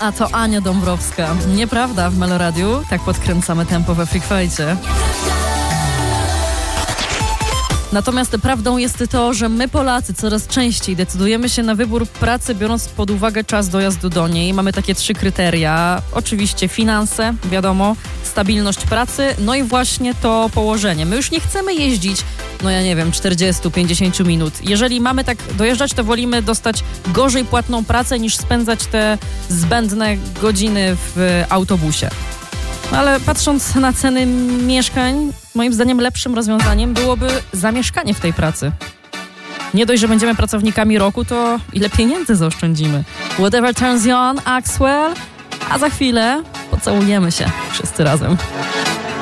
a to Ania Dąbrowska. Nieprawda w Meloradiu, tak podkręcamy tempo we Freakfajcie. Natomiast prawdą jest to, że my Polacy coraz częściej decydujemy się na wybór pracy, biorąc pod uwagę czas dojazdu do niej. Mamy takie 3 kryteria. Oczywiście finanse, wiadomo, stabilność pracy, no i właśnie to położenie. My już nie chcemy jeździć, 40-50 minut. Jeżeli mamy tak dojeżdżać, to wolimy dostać gorzej płatną pracę, niż spędzać te zbędne godziny w autobusie. Ale patrząc na ceny mieszkań, moim zdaniem lepszym rozwiązaniem byłoby zamieszkanie w tej pracy. Nie dość, że będziemy pracownikami roku, to ile pieniędzy zaoszczędzimy. Whatever turns you on, Axwell, a za chwilę pocałujemy się wszyscy razem.